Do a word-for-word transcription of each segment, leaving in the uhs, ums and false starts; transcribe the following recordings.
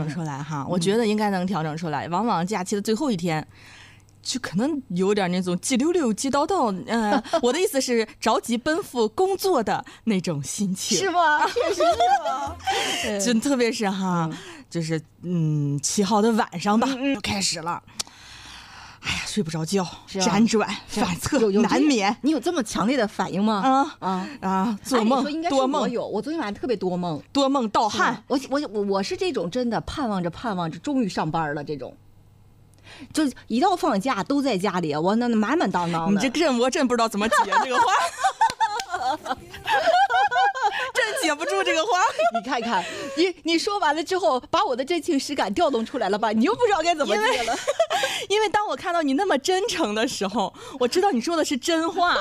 出来哈，我觉得应该能调整出来。往往假期的最后一天。就可能有点那种急溜溜、急叨叨，呃，我的意思是着急奔赴工作的那种心情， 是吗？确实是吗？ 真特别是哈，嗯、就是嗯，七号的晚上吧， 嗯嗯就开始了。哎呀，睡不着觉，辗转反侧，难免。 你有这么强烈的反应吗？ 啊啊啊！做梦多梦， 我有，我昨天晚上特别多梦， 多梦盗汗。 我我我我是这种真的盼望着盼望着，终于上班了这种。就一到放假都在家里，我那满满当当的。你这真我真不知道怎么接这个话，真接不住这个话。 你看看，你你说完了之后，把我的真情实感调动出来了吧？你又不知道该怎么接了。 因为, 因为当我看到你那么真诚的时候，我知道你说的是真话。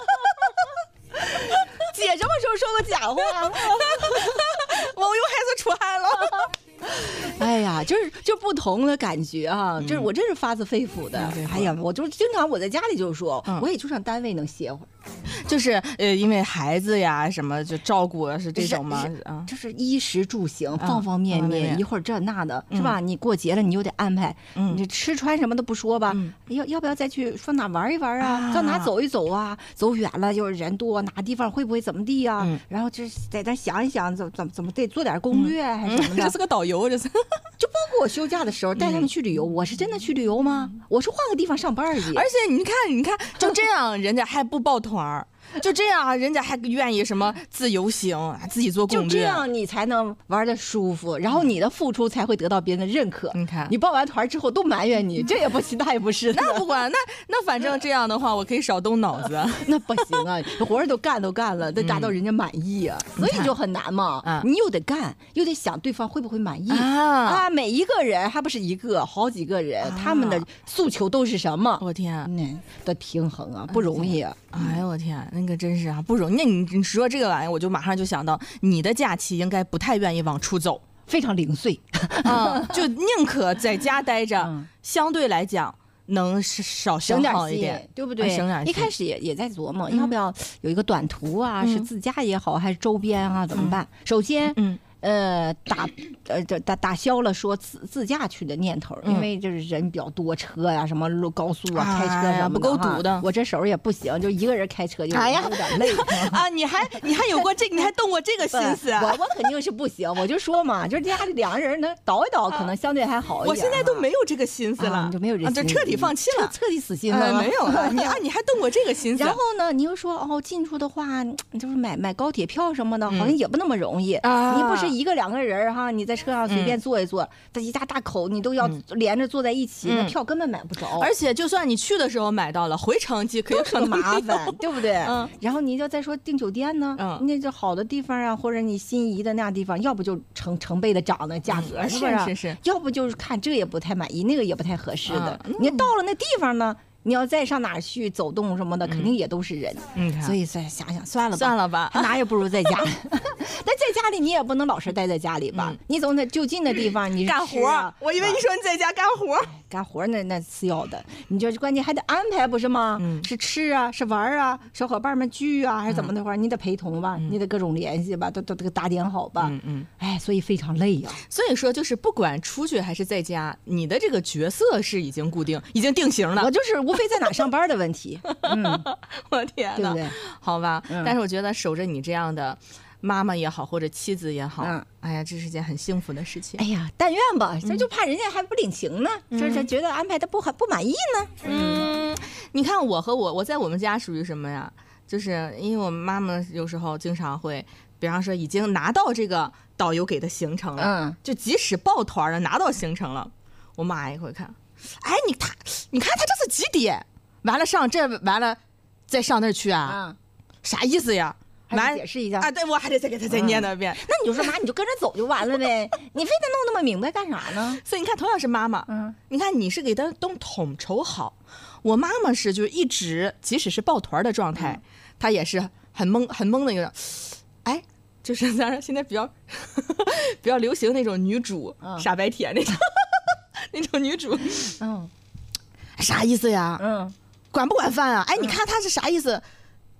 姐什么时候说过假话？ 我又孩子出汗了。 哎呀，就是就不同的感觉啊，就是我真是发自肺腑的。嗯、哎呀，我就经常我在家里就说，嗯、我也就上单位能歇会儿。 就是呃，因为孩子呀什么就照顾是这种吗？ 啊，就是衣食住行、嗯、方方面面，嗯、一会儿这那的，是吧？嗯、你过节了，你又得安排，嗯、你吃穿什么都不说吧，嗯、要要不要再去上哪玩一玩啊？到哪走一走啊？走远了就是人多，哪地方会不会怎么地呀？嗯、然后就是在这想一想，怎怎么怎么得做点攻略、嗯、还是什么的。 这是个导游，这是。 就包括我休假的时候带他们去旅游，我是真的去旅游吗？我是换个地方上班而已。 而且你看，你看，就这样，人家还不抱团儿。就这样，人家还愿意什么自由行，自己做攻略， 就这样你才能玩得舒服，然后你的付出才会得到别人的认可。 你看， 你报完团之后都埋怨你，这也不行，那也不是。 那不管，那那反正这样的话，我可以少动脑子。 那不行啊，活儿都干都干了，得达到人家满意啊，嗯、所以就很难嘛。啊、你又得干，又得想对方会不会满意啊？啊，每一个人还不是一个，好几个人，啊、他们的诉求都是什么？ 我天、啊， 嗯，的平衡啊，不容易啊。 哎呦我天，那个真是啊不容易。那你你说这个玩意儿，我就马上就想到你的假期应该不太愿意往出走， 非常零碎啊、嗯，就宁可在家待着，嗯、相对来讲能少消耗一点， 对不对？ 省点一开始也也在琢磨，嗯、要不要有一个短途啊，嗯、是自驾也好，还是周边啊，怎么办？嗯、首先，嗯。呃，打呃打打消了说自自驾去的念头，因为就是人比较多，车呀、啊、什么路高速啊，开车什么的不够堵的。 我这手也不行，就一个人开车就有点累啊。你还你还有过这，你还动过这个心思啊？ 我我肯定是不行，我就说嘛，就是家里两个人能倒一倒，可能相对还好一点。 我现在都没有这个心思了， 你就没有这， 就彻底放弃了， 彻底死心了， 没有了。你啊，你还动过这个心思？ 然后呢，你又说哦，进出的话，就是买买高铁票什么的，好像也不那么容易啊。你不是一个两个人。哈，你在车上随便坐一坐，这、嗯、一家大口你都要连着坐在一起，嗯、那票根本买不着。 而且就算你去的时候买到了，回程即可以很麻烦，对不对？ 嗯。 然后你就再说订酒店呢，嗯，那就好的地方啊，或者你心仪的那样地方，要不就成成倍的涨的价格， 嗯、 是不是？ 是是。 要不就是看这也不太满意，那个也不太合适的。嗯、你到了那地方呢？你要再上哪儿去走动什么的，肯定也都是人，嗯，所以再想想算了吧， 算了吧， 哪也不如在家。但在家里你也不能老是待在家里吧？嗯、你总得就近的地方，你、 啊、干活。我以为你说你在家干活， 哎、干活那那次要的，你就是关键还得安排不是吗？嗯、是吃啊，是玩啊，小伙伴们聚啊，还是怎么的话，嗯、你得陪同吧，嗯、你得各种联系吧，都都都打点好吧。嗯嗯，哎，所以非常累呀、啊。 所以说，就是不管出去还是在家，你的这个角色是已经固定、已经定型了。 我就是无非在哪上班的问题。嗯， 我天哪， 对不对？ 好吧，嗯、但是我觉得守着你这样的妈妈也好，或者妻子也好，嗯，哎呀，这是件很幸福的事情。 哎呀，但愿吧，这、嗯、就怕人家还不领情呢，嗯、就是觉得安排的不不满意呢。 嗯，你看我和我，我在我们家属于什么呀？就是因为我妈妈有时候经常会，比方说已经拿到这个导游给的行程了，嗯，就即使抱团了，拿到行程了，我妈也会看。哎，你他，你看他这是几点？完了上这，完了再上那儿去啊？嗯、啥意思呀？ 还得解释一下啊！对，我还得再给他再念叨一遍。 嗯、那你就说妈，你就跟着走就完了呗，你非得弄那么明白干啥呢？ 所以你看，同样是妈妈，嗯，你看你是给他都统筹好，我妈妈是就一直，即使是抱团的状态，嗯、她也是很懵很懵的一个，哎。就是咱现在比较比较流行那种女主、嗯、傻白甜那种那种女主，嗯，啥意思呀？嗯，管不管饭啊？哎，你看她是啥意思？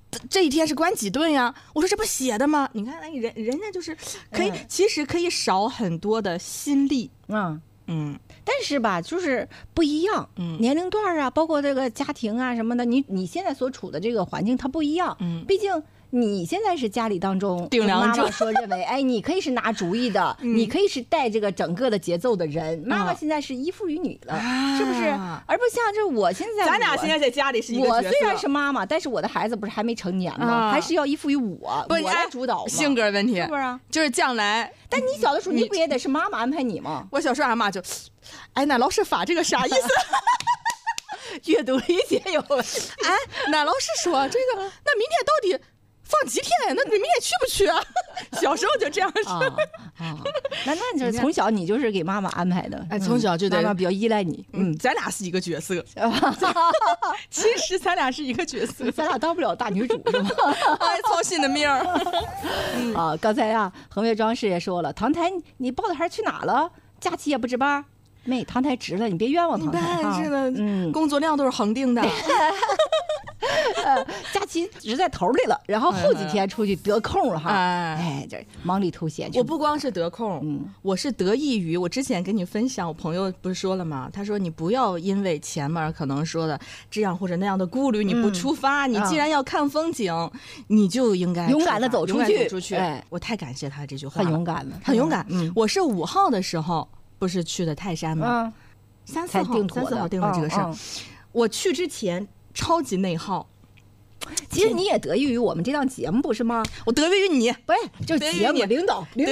这一天是关几顿呀？我说这不写的吗？你看，哎，人人家就是可以，嗯、其实可以少很多的心力。 嗯嗯， 但是吧，就是不一样，嗯，年龄段啊，包括这个家庭啊什么的，你你现在所处的这个环境它不一样，嗯，毕竟。你现在是家里当中顶梁柱， 妈妈说认为，哎，你可以是拿主意的，嗯、你可以是带这个整个的节奏的人。妈妈现在是依附于你了，啊、是不是？而不像这我现在， 咱俩现在在家里是一个角色。 我虽然是妈妈，但是我的孩子不是还没成年吗？啊、还是要依附于我， 不我来主导嘛。 性格问题是不是啊？ 就是将来。 但你小的时候，你不也得是妈妈安排你吗？ 我小时候俺妈就，哎，那老师发这个啥意思？ 阅读理解有问题。 哎，那老师说这个，那明天到底？放几天？那你明天去不去啊？小时候就这样说。啊啊，那那你就是从小你就是给妈妈安排的， 哎，从小就得妈妈比较依赖你。 嗯，咱俩是一个角色。其实咱俩是一个角色， 咱俩当不了大女主是吗？ 哎，操心的命儿。 啊，刚才啊，恒岳装饰也说了，唐台你报的还是去哪了？假期也不值班。妹，唐台值了，你别冤枉唐台啊！是的，嗯，工作量都是恒定的。 呃，假期只在头里了，然后后几天出去得空了哈。哎，这忙里偷闲。 我不光是得空，嗯，我是得益于我之前跟你分享，我朋友不是说了吗？他说你不要因为前面可能说的这样或者那样的顾虑，你不出发，你既然要看风景，你就应该勇敢的走出去。 出去，哎，我太感谢他这句话， 很勇敢的， 很勇敢。嗯，我是五号的时候。不是去的泰山吗？ 嗯， 三四号，三四号定了这个事儿。嗯嗯、我去之前超级内耗。 其实你也得益于我们这档节目，不是吗？ 我得益于你， 不是，就是节目领导，领导。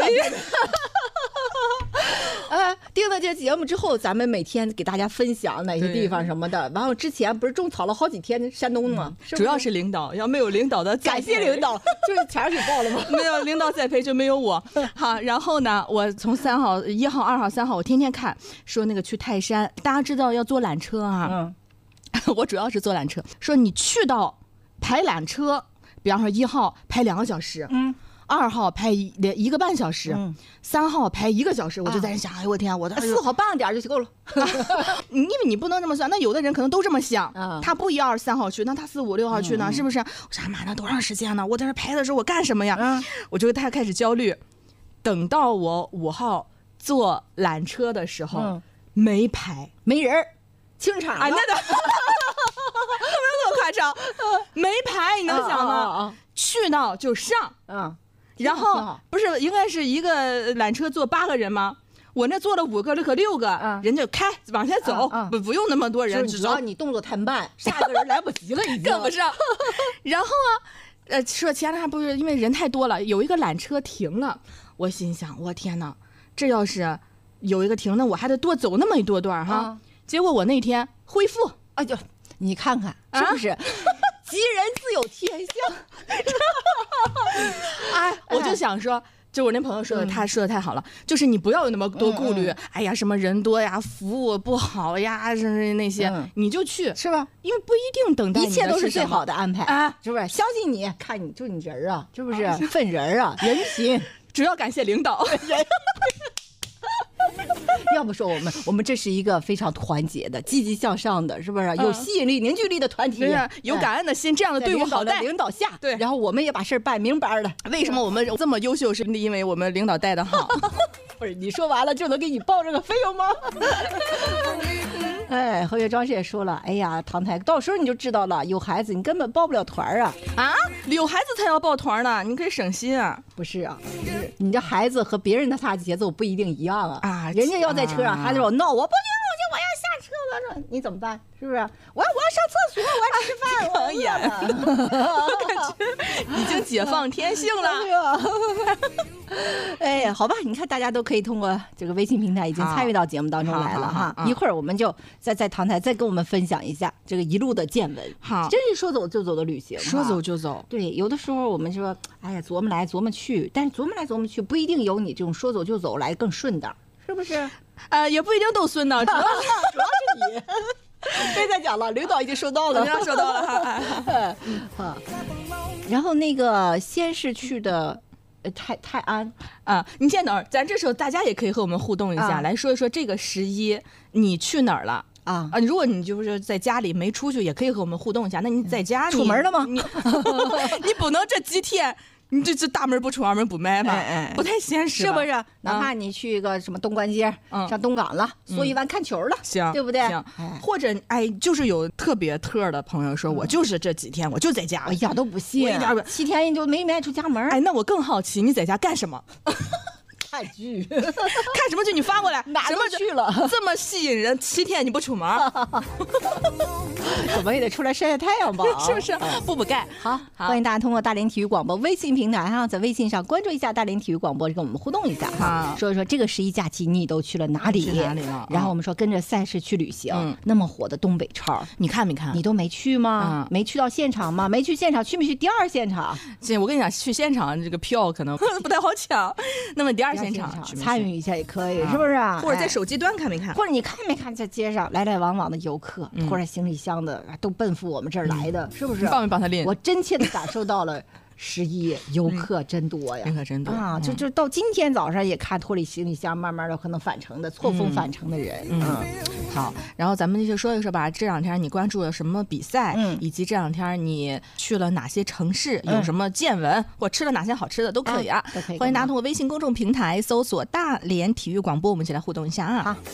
呃，定了这节目之后，咱们每天给大家分享哪些地方什么的。完后之前不是种草了好几天山东吗？ 嗯、主要是领导，要没有领导的感谢领导，就是钱给报了吗？ 没有领导栽培就没有我。好，然后呢，我从三号、一号、二号、三号，我天天看说那个去泰山，大家知道要坐缆车啊。嗯，我主要是坐缆车，说你去到排缆车，比方说一号排两个小时，嗯。二号排一一个半小时，嗯、三号排一个小时，我就在那想，啊、哎我天，我的四号半点就够了， 因为你不能这么算，那有的人可能都这么想，嗯、他不一二三号去，那他四五六号去呢，嗯、是不是？我说妈，那多长时间呢？我在那排的时候我干什么呀？嗯、我就他开始焦虑，等到我五号坐缆车的时候，嗯、没排， 没人，清场啊，那个没有那么夸张，没排，你能想吗？啊啊啊去到就上，嗯。然后不是应该是一个缆车坐八个人吗？我那坐了五个和六个，嗯、人就开往前走，嗯嗯、不不用那么多人， 只要你动作太慢，下一个人来不及了，已经跟不上。然后啊，呃，说前两天不是因为人太多了，有一个缆车停了，我心想，我天哪，这要是有一个停，那我还得多走那么一多段哈。嗯、结果我那天恢复， 哎呦，你看看是不是？啊吉人自有天相， 哎，我就想说，就我那朋友说的，嗯、他说的太好了，就是你不要有那么多顾虑，嗯嗯、哎呀，什么人多呀，服务不好呀，什么那些，嗯、你就去， 是吧？ 因为不一定等待你的一切都是最好的安排啊， 是不是？相信你，看你就你人啊，是不是？分人啊，人品， 主要感谢领导。 要不说我们，我们这是一个非常团结的、积极向上的，是不是？有吸引力、凝聚力的团体， 有感恩的心，这样的队伍好带。 领导下， 对， 然后我们也把事儿办明白了。 为什么我们这么优秀？是因为我们领导带的好。 不是你说完了就能给你报这个费用吗？哎，何月庄师也说了，哎呀，唐台，到时候你就知道了，有孩子你根本报不了团啊！ 啊，有孩子才要报团呢，你可以省心啊。 不是啊，是你这孩子和别人的他节奏不一定一样啊。啊，人家要在车上，孩子说 no， 我不行，我就我要下车了，说你怎么办？是不是？我要我要上厕所，我要吃饭， 我呀， 我感觉已经解放天性了。 哎呀，好吧，你看大家都可以通过这个微信平台已经参与到节目当中来了哈。一会儿我们就再在唐台再跟我们分享一下这个一路的见闻。 好， 真是说走就走的旅行， 说走就走。 对，有的时候我们说，哎呀，琢磨来琢磨去，但是琢磨来琢磨去，不一定有你这种说走就走来更顺的，是不是？ 呃，也不一定都顺的，主要主要是你。别再讲了，领导已经收到了， 领导收到了哈。 啊，然后那个先是去的泰泰安啊，你先等会儿，咱这时候大家也可以和我们互动一下，啊、来说一说这个十一你去哪儿了啊啊！如果你就是在家里没出去，也可以和我们互动一下。那你在家， 出门了吗？ 你你不能这几天。你这这大门不出二门不迈嘛， 哎哎， 不太现实， 是不是？哪怕你去一个什么东关街， 嗯、 上东港了， 嗯、 所以湾看球了， 行， 对不对？ 行，哎、或者哎，就是有特别特的朋友说，我就是这几天我就在家， 我一点都不信， 我一点不七天就没迈出家门。 哎，那我更好奇，你在家干什么？ 看剧， 看什么剧？你发过来， 哪都去了， 这么吸引人，七天你不出门， 怎么也得出来晒晒太阳吧？ 是不是？不不盖。 好，欢迎大家通过大连体育广播微信平台哈，在微信上关注一下大连体育广播，跟我们互动一下哈，说一说这个十一假期你都去了哪里？ 去哪里了？ 然后我们说跟着赛事去旅行， 嗯、 那么火的东北超， 你看没看？ 你都没去吗？嗯、没去到现场吗？没去现场，去没去第二现场？ 这我跟你讲，去现场这个票可能不太好抢。那么第二现场参与一下也可以，是不是？ 或者在手机端看没看？ 或者你看没看在街上来来往往的游客，拖着行李箱的都奔赴我们这儿来的，是不是？ 帮没帮他拎？ 我真切的感受到了。十一游客真多呀， 游客真多啊！就就到今天早上也看拖里行李箱，慢慢的可能返程的错峰返程的人。 嗯，好，然后咱们就说一说吧，这两天你关注了什么比赛， 嗯， 以及这两天你去了哪些城市，有什么见闻，或吃了哪些好吃的都可以啊。 都可以。 欢迎大家通过微信公众平台搜索“大连体育广播”，我们一起来互动一下啊。 好。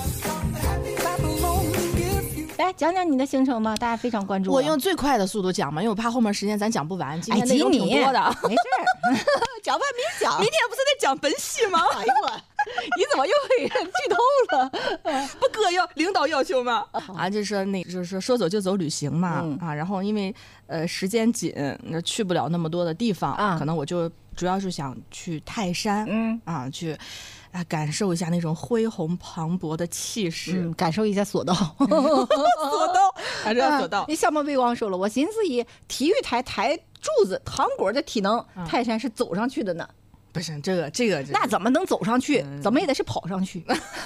来讲讲你的行程吧，大家非常关注。 我用最快的速度讲嘛，因为我怕后面时间咱讲不完。今天内容挺多的， 没事儿，讲半明讲。 明天不是在讲本戏吗？ 哎呦我，你怎么又给人剧透了？ 不哥要领导要求吗？啊，就是说那，就是说说走就走旅行嘛， 嗯、 啊，然后因为呃时间紧，那去不了那么多的地方， 啊、 可能我就主要是想去泰山， 嗯啊去。啊，感受一下那种恢宏磅礴的气势， 嗯、感受一下索道， 索道，还是要索道。 你小莫微光说了，我寻思以体育台台柱子糖果的体能，嗯、泰山是走上去的呢。 不是这个这个， 那怎么能走上去？嗯、怎么也得是跑上去。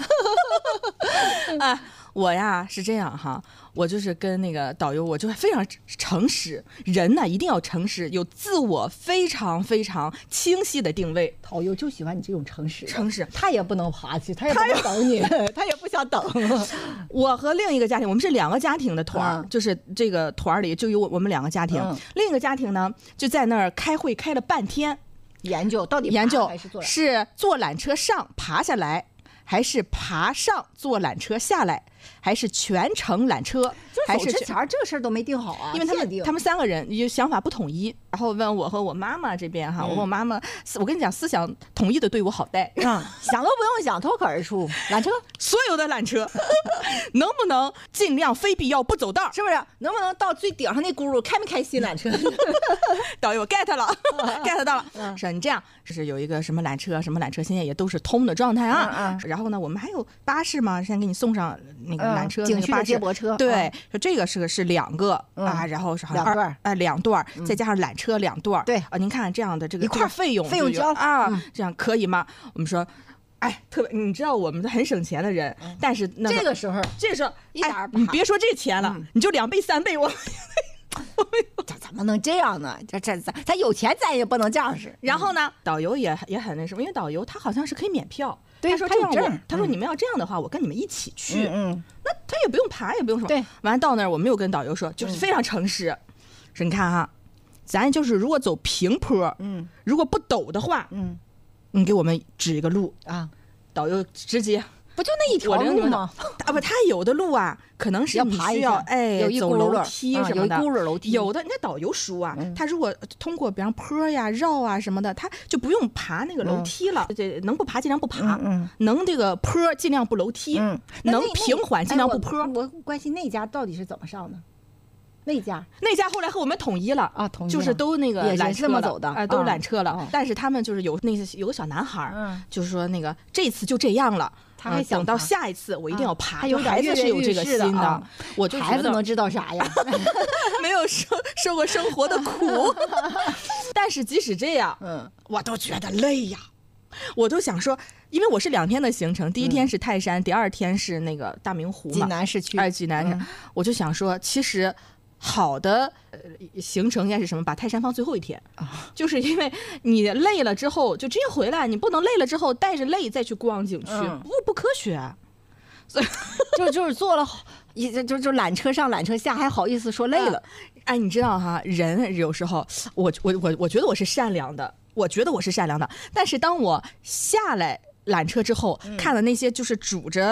啊，我呀是这样哈，我就是跟那个导游，我就非常诚实，人呢一定要诚实，有自我非常非常清晰的定位。 导游就喜欢你这种诚实， 诚实， 他也不能爬去，他也不能等你，他也不想等。 我和另一个家庭，我们是两个家庭的团、嗯、就是这个团里就有我们两个家庭、嗯，另一个家庭呢就在那儿开会开了半天。 研究到底研究还是坐是坐缆车上爬下来，还是爬上坐缆车下来，还是全程缆车？ 还是之前这个事儿都没定好啊， 因为他们他们三个人就想法不统一，然后问我和我妈妈这边哈，嗯、我和我妈妈，我跟你讲，思想统一的队伍好带， 嗯，想都不用想，脱口而出，缆车， 所有的缆车能不能尽量非必要不走道， 是不是？能不能到最顶上那轱辘开没开新缆车？ 导游 get 了 ，get 到了，嗯、说你这样，就是有一个什么缆车，什么缆车现在也都是通的状态啊。 嗯嗯、 然后呢，我们还有巴士嘛，先给你送上那个缆车， 嗯、景区的接驳车， 对。说这个是个是两个、嗯、啊，然后是两段啊、呃、两段、嗯，再加上缆车两段， 对啊，您看这样的这个一块费用费用交啊、 嗯， 这样可以吗？我们说，哎，特别你知道我们很省钱的人，嗯、但是那这个时候这个时候一点哎，你别说这钱了，嗯、你就两倍三倍我。 这怎么能这样呢？这这咱咱有钱咱也不能这样式。 然后呢，导游也也很那什么，因为导游他好像是可以免票。 对， 他说这样我， 嗯、 他说你们要这样的话，我跟你们一起去。 嗯嗯， 那他也不用爬，也不用什么。 对， 完了到那儿我没有跟导游说，就是非常诚实，嗯、说你看哈，咱就是如果走平坡， 嗯， 如果不陡的话， 嗯， 你给我们指一个路啊。 导游直接。 不就那一条路吗？ 啊不，他有的路啊，可能是你需要哎有一走楼梯什么的， 有一轱辘楼梯。 有的那导游书啊，嗯、他如果通过比方坡呀、绕啊什么的，他就不用爬那个楼梯了。这、嗯、能不爬尽量不爬， 嗯嗯、 能这个坡尽量不楼梯， 嗯、 能平缓尽量不坡。 哎、我, 我关心那家到底是怎么上的？那家那家后来和我们统一了啊，统一就是都那个缆车这么走的， 哎、呃，都缆车了。 啊、 但是他们就是有那个有个小男孩， 嗯， 就是说那个这次就这样了。 他还想等到下一次，我一定要爬。 还有孩子是有这个心的， 啊、 我就孩子能知道啥呀？ 没有受受过生活的苦，但是即使这样， 嗯， 我都觉得累呀。我都想说，因为我是两天的行程，第一天是泰山，嗯、第二天是那个大明湖嘛， 济南市区， 哎，济南市，嗯，我就想说，其实。好的、呃、行程应该是什么？把泰山放最后一天， 啊、 就是因为你累了之后就直接回来，你不能累了之后带着累再去逛景区， 嗯、 不不科学。所以就就是做了一就就缆车上缆车下，还好意思说累了。 哎，你知道哈，人有时候，我我我我觉得我是善良的，我觉得我是善良的，但是当我下来缆车之后，看了那些就是拄着